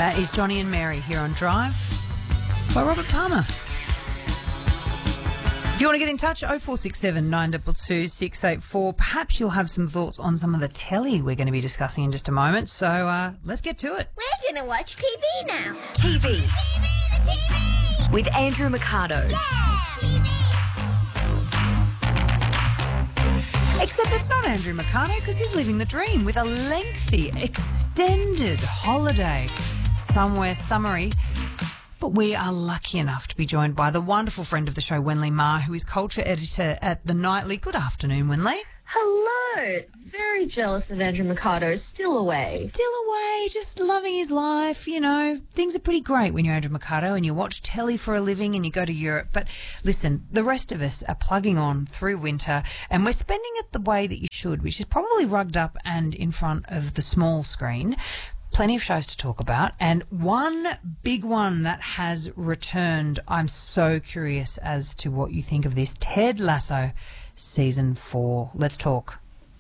That is Johnny and Mary here on Drive by Robert Palmer. If you want to get in touch, 0467 922 684. Perhaps you'll have some thoughts on some of the telly we're going to be discussing in just a moment. So let's get to it. We're going to watch TV now. TV. TV. With Andrew Mercado. Yeah. TV. Except it's not Andrew Mercado because he's living the dream with a lengthy, extended holiday somewhere summery. But we are lucky enough to be joined by the wonderful friend of the show, Wenley Ma, who is culture editor at The Nightly. Good afternoon, Wenley. Hello. Very jealous of Andrew Mercado. Still away. Still away, just loving his life. You know, things are pretty great when you're Andrew Mercado and you watch telly for a living and you go to Europe. But listen, the rest of us are plugging on through winter and we're spending it the way that you should, which is probably rugged up and in front of the small screen. Plenty of shows to talk about, and one big one that has returned. I'm so curious as to what you think of this. Ted Lasso, Season 4. Let's talk.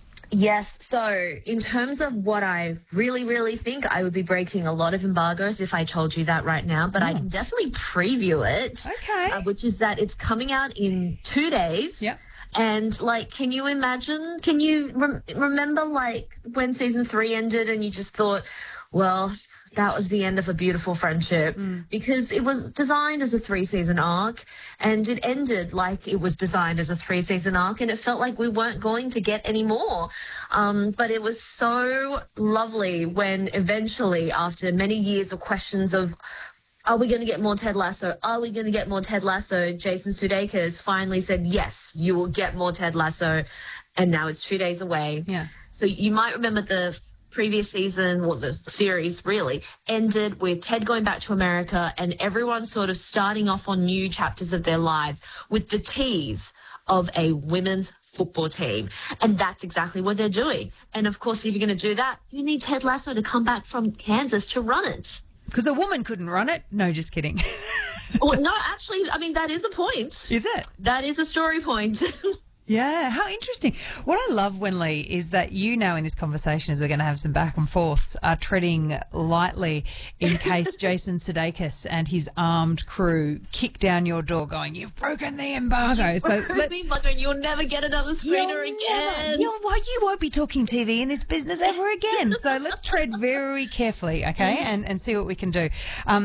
Yes. So in terms of what I really think, I would be breaking a lot of embargoes if I told you that right now, but I can definitely preview it. Okay. Which is that it's coming out in 2 days. Yep. And, can you imagine, can you remember, when Season 3 ended and you just thought, well, that was the end of a beautiful friendship because it was designed as a 3-season arc and it ended like it was designed as a 3-season arc and it felt like we weren't going to get any more. But it was so lovely when eventually, after many years of questions of, are we going to get more Ted Lasso? Are we going to get more Ted Lasso? Jason Sudeikis finally said, yes, you will get more Ted Lasso. And now it's 2 days away. Yeah. So you might remember the previous season, or the series really, ended with Ted going back to America and everyone sort of starting off on new chapters of their lives with the tease of a women's football team. And that's exactly what they're doing. And of course, if you're going to do that, you need Ted Lasso to come back from Kansas to run it. Because a woman couldn't run it? No, just kidding. Well, no, actually, I mean, that is a point. Is it? That is a story point. Yeah, how interesting. What I love, Wenley, is that you now in this conversation, as we're going to have some back and forths, are treading lightly in case Jason Sudeikis and his armed crew kick down your door going, you've broken the embargo. So you'll never get another screener again. You won't be talking TV in this business ever again. So let's tread very carefully, okay, and see what we can do.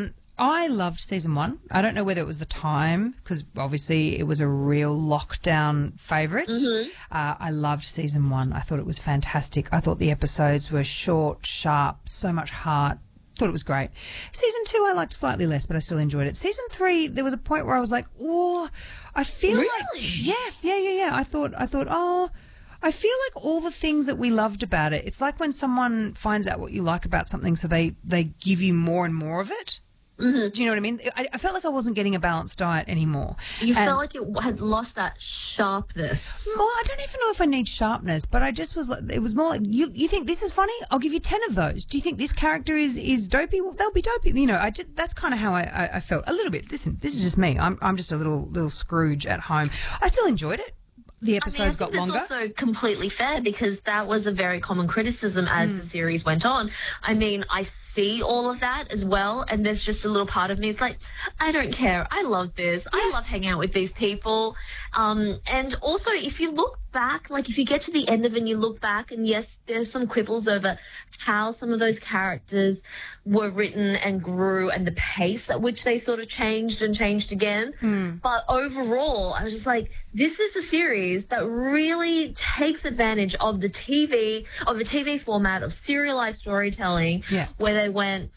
I loved Season 1. I don't know whether it was the time, because obviously it was a real lockdown favourite. I loved Season 1. I thought it was fantastic. I thought the episodes were short, sharp, so much heart. Thought it was great. Season 2 I liked slightly less, but I still enjoyed it. Season 3, there was a point where I was like, oh, I feel like... Yeah. I thought, oh... I feel like all the things that we loved about it, it's like when someone finds out what you like about something, so they give you more and more of it. Do you know what I mean? I felt like I wasn't getting a balanced diet anymore. You felt like it had lost that sharpness. Well, I don't even know if I need sharpness, but I just was like, it was more like, you think this is funny? I'll give you 10 of those. Do you think this character is dopey? Well, they'll be dopey. You know, that's kind of how I felt a little bit. Listen, this is just me. I'm just a little Scrooge at home. I still enjoyed it. The episodes got longer. That's also completely fair because that was a very common criticism as the series went on. I mean, I see all of that as well, and there's just a little part of me. It's like, I don't care. I love this. I love hanging out with these people. And also, if you look back, if you get to the end of it and you look back, and yes, there's some quibbles over how some of those characters were written and grew and the pace at which they sort of changed again. But overall, I was just like, this is a series that really takes advantage of the TV format of serialized storytelling, where they went,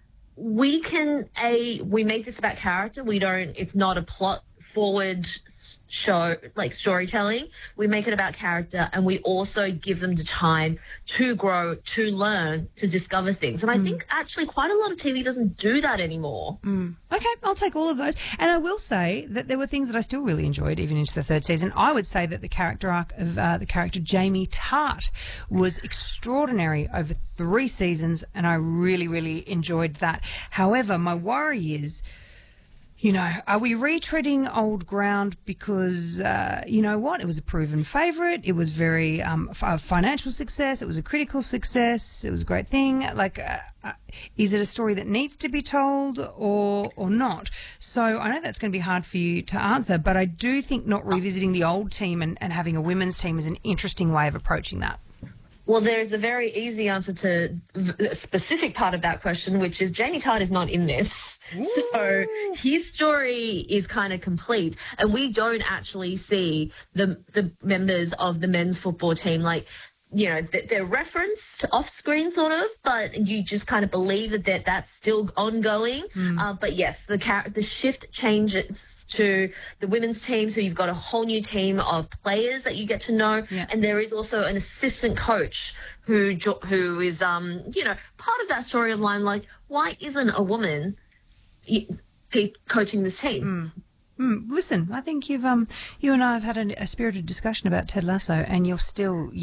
we make this about character. It's not a plot forward show, storytelling. We make it about character, and we also give them the time to grow, to learn, to discover things. And I think actually quite a lot of TV doesn't do that anymore. Okay, I'll take all of those. And I will say that there were things that I still really enjoyed, even into the third season. I would say that the character arc of the character Jamie Tart was extraordinary over 3 seasons, and I really, really enjoyed that. However, my worry is You know, are we retreading old ground because, you know what, it was a proven favourite, it was very a financial success, it was a critical success, it was a great thing. Like, is it a story that needs to be told or not? So I know that's going to be hard for you to answer, but I do think not revisiting the old team and having a women's team is an interesting way of approaching that. Well, there's a very easy answer to the specific part of that question, which is Jamie Tart is not in this. So his story is kind of complete, and we don't actually see the members of the men's football team, like, you know, they're referenced off screen sort of, but you just kind of believe that that's still ongoing. But yes, the shift changes to the women's team, so you've got a whole new team of players that you get to know, and there is also an assistant coach who is you know, part of that storyline. Like, why isn't a woman coaching this team? Listen, I think you and I have had a spirited discussion about Ted Lasso, and you're still